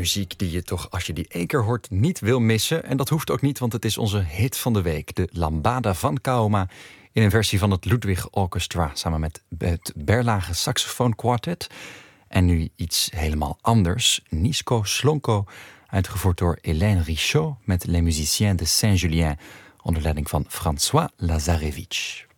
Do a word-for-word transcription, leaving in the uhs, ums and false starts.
muziek die je toch, als je die één keer hoort, niet wil missen. En dat hoeft ook niet, want het is onze hit van de week. De Lambada van Kaoma in een versie van het Ludwig Orchestra samen met het Berlage Saxofoon Quartet. En nu iets helemaal anders. Nisko Slonko, uitgevoerd door Hélène Richaud met Les Musiciens de Saint-Julien onder leiding van François Lazarevich.